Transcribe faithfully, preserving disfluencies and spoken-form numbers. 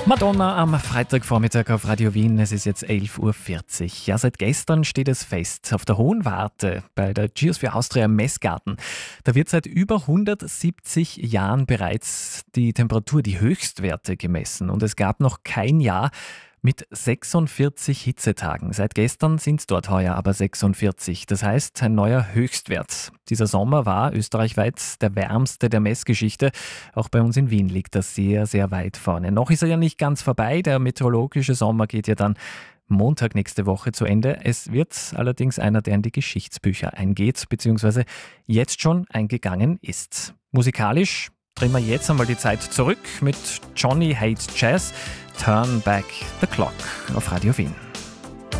Madonna am Freitagvormittag auf Radio Wien. Es ist jetzt elf Uhr vierzig. Ja, seit gestern steht es fest. Auf der Hohen Warte bei der Geosphere Austria im Messgarten. Da wird seit über hundertsiebzig Jahren bereits die Temperatur, die Höchstwerte gemessen. Und es gab noch kein Jahr mit sechsundvierzig Hitzetagen. Seit gestern sind es dort heuer aber sechsundvierzig. Das heißt, ein neuer Höchstwert. Dieser Sommer war österreichweit der wärmste der Messgeschichte. Auch bei uns in Wien liegt das sehr, sehr weit vorne. Noch ist er ja nicht ganz vorbei. Der meteorologische Sommer geht ja dann Montag nächste Woche zu Ende. Es wird allerdings einer, der in die Geschichtsbücher eingeht, beziehungsweise jetzt schon eingegangen ist. Musikalisch drehen wir jetzt einmal die Zeit zurück mit Johnny Hates Jazz. Turn Back the Clock auf Radio Wien.